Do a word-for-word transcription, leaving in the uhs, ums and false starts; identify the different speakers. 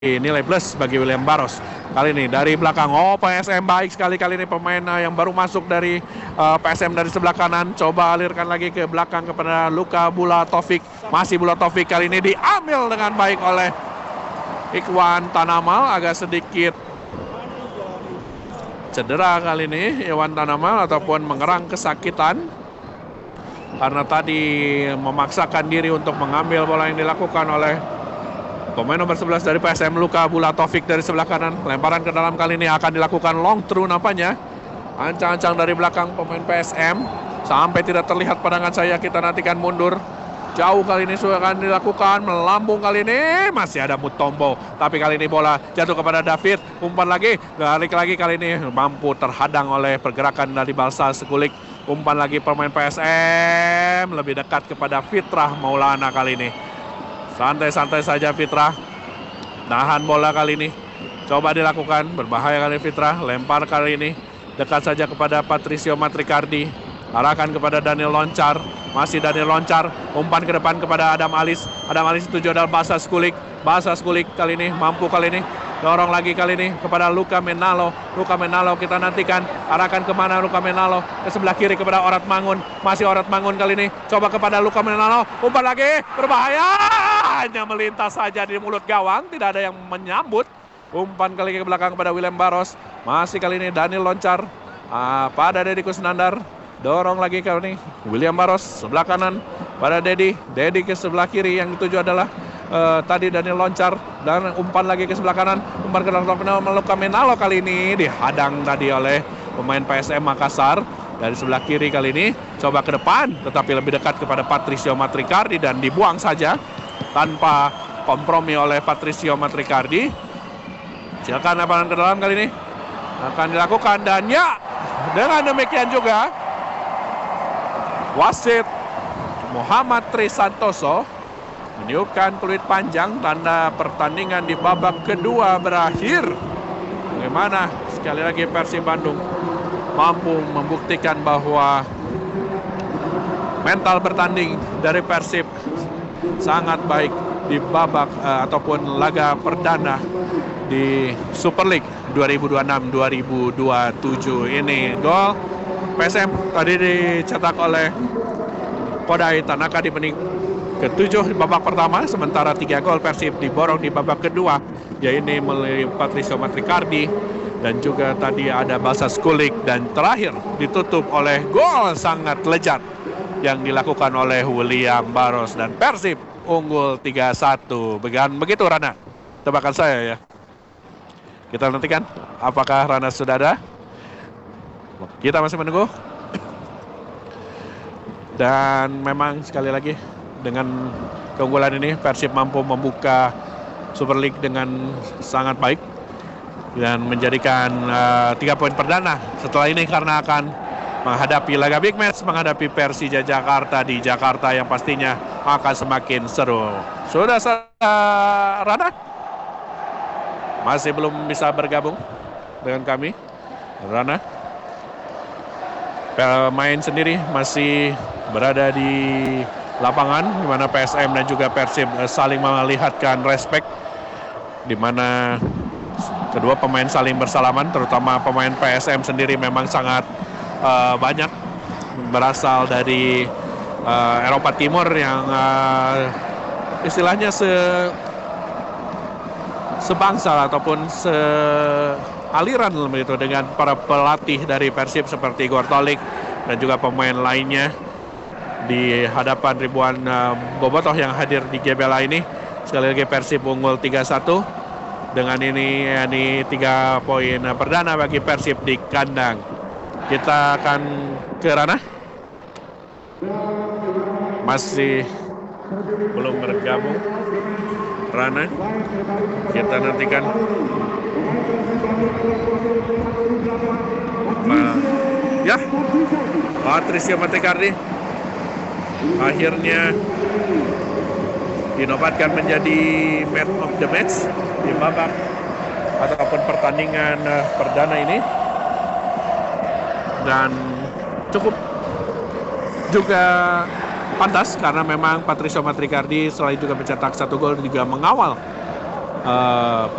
Speaker 1: nilai plus bagi William Barros. Kali ini dari belakang, oh P S M baik sekali kali ini pemain uh, yang baru masuk dari uh, P S M dari sebelah kanan. Coba alirkan lagi ke belakang kepada Luka Bulatovic. Masih Bulatovic kali ini diambil dengan baik oleh Ikhwan Tanamal. Agak sedikit cedera kali ini Ikhwan Tanamal ataupun mengerang kesakitan karena tadi memaksakan diri untuk mengambil bola yang dilakukan oleh pemain nomor sebelas dari P S M, Luka Bulatovic dari sebelah kanan. Lemparan ke dalam kali ini akan dilakukan long through nampaknya. Ancang-ancang dari belakang pemain P S M. Sampai tidak terlihat pandangan saya, kita nantikan mundur. Jauh kali ini sudah akan dilakukan. Melambung kali ini. Masih ada Mutombo. Tapi kali ini bola jatuh kepada David. Umpan lagi. Balik lagi kali ini. Mampu terhadang oleh pergerakan dari Balsa Sekulik. Umpan lagi pemain P S M. Lebih dekat kepada Fitrah Maulana kali ini. Santai-santai saja Fitrah. Nahan bola kali ini. Coba dilakukan. Berbahaya kali Fitrah. Lempar kali ini. Dekat saja kepada Patricio Matricardi. Arahkan kepada Daniel Loncar. Masih Daniel Loncar. Umpan ke depan kepada Adam Alis. Adam Alis tuju adalah Balsa Sekulik. Balsa Sekulik kali ini. Mampu kali ini. Dorong lagi kali ini kepada Luka Menalo. Luka Menalo kita nantikan. Arahkan kemana Luka Menalo? Ke sebelah kiri kepada Orat Mangun. Masih Orat Mangun kali ini. Coba kepada Luka Menalo. Umpan lagi. Berbahaya. Hanya melintas saja di mulut gawang. Tidak ada yang menyambut. Umpan kali ke belakang kepada William Barros. Masih kali ini Daniel Loncar. Ah, pada Deddy Kusnandar. Dorong lagi kali ini William Barros. Sebelah kanan pada Deddy. Deddy ke sebelah kiri. Yang dituju adalah Uh, tadi Daniel Loncar. Dan umpan lagi ke sebelah kanan. Umpan ke dalam Luka Menalo kali ini dihadang tadi oleh pemain P S M Makassar. Dari sebelah kiri kali ini coba ke depan, tetapi lebih dekat kepada Patricio Matricardi dan dibuang saja tanpa kompromi oleh Patricio Matricardi. Silakan lapangan ke dalam kali ini akan dilakukan dan ya, dengan demikian juga wasit Muhammad Trisantoso meniupkan peluit panjang, tanda pertandingan di babak kedua berakhir. Bagaimana sekali lagi Persib Bandung mampu membuktikan bahwa mental bertanding dari Persib sangat baik di babak uh, ataupun laga perdana di Super League dua ribu dua puluh enam dua ribu dua puluh tujuh ini. Gol P S M tadi dicetak oleh Kodai Tanaka di menit ketujuh di babak pertama, sementara tiga gol Persib diborong di babak kedua, yaitu melalui Patricio Matricardi dan juga tadi ada Balsa Sekulik, dan terakhir ditutup oleh gol sangat lezat yang dilakukan oleh William Barros dan Persib unggul tiga satu. Begitu Rana, tebakan saya ya. Kita nantikan apakah Rana sudah ada. Kita masih menunggu. Dan memang sekali lagi dengan keunggulan ini Persib mampu membuka Super League dengan sangat baik dan menjadikan uh, tiga poin perdana setelah ini, karena akan menghadapi laga big match, menghadapi Persija Jakarta di Jakarta yang pastinya akan semakin seru. Sudah uh, Rana masih belum bisa bergabung dengan kami Rana. Pemain sendiri masih berada di lapangan, di mana P S M dan juga Persib saling melihatkan respect, di mana kedua pemain saling bersalaman, terutama pemain P S M sendiri memang sangat uh, banyak berasal dari uh, Eropa Timur yang uh, istilahnya se sebangsa ataupun sealiran begitu dengan para pelatih dari Persib seperti Igor Tolik dan juga pemain lainnya. Di hadapan ribuan uh, bobotoh yang hadir di G B L A ini, sekali lagi Persib unggul tiga satu. Dengan ini ini tiga poin perdana bagi Persib di kandang. Kita akan ke Rana. Masih belum bergabung Rana. Kita nantikan. Nah, ya, Patricio Matricardi akhirnya dinobatkan menjadi man of the match di babak ataupun pertandingan uh, perdana ini, dan cukup juga pantas karena memang Patricio Matricardi selain juga mencetak satu gol juga mengawal eh,